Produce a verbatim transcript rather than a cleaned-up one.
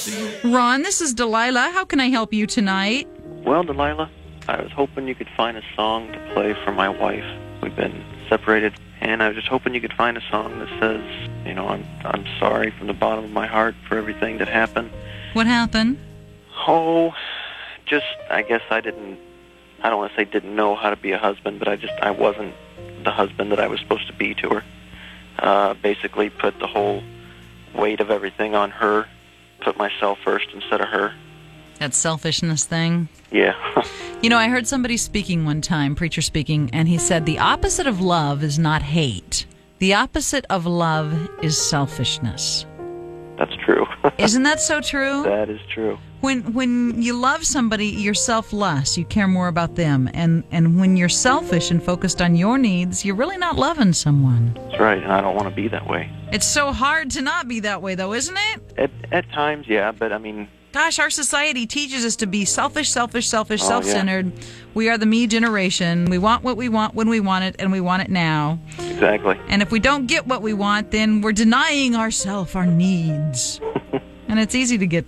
Ron, this is Delilah. How can I help you tonight? Well, Delilah, I was hoping you could find a song to play for my wife. We've been separated, and I was just hoping you could find a song that says, you know, I'm I'm sorry from the bottom of my heart for everything that happened. What happened? Oh, just, I guess I didn't, I don't want to say didn't know how to be a husband, but I just, I wasn't the husband that I was supposed to be to her. Uh, basically put the whole weight of everything on her, put myself first instead of her. That selfishness thing? Yeah. You know, I heard somebody speaking one time, preacher speaking, and he said the opposite of love is not hate. The opposite of love is selfishness. That's true. Isn't that so true? That is true. When when you love somebody, you're selfless. You care more about them. And, and when you're selfish and focused on your needs, you're really not loving someone. That's right, and I don't want to be that way. It's so hard to not be that way, though, isn't it? At, at times, yeah, but I mean... Gosh, our society teaches us to be selfish, selfish, selfish, Oh, self-centered. yeah. We are the me generation. We want what we want when we want it, and we want it now. Exactly. And if we don't get what we want, then we're denying ourselves our needs. And it's easy to get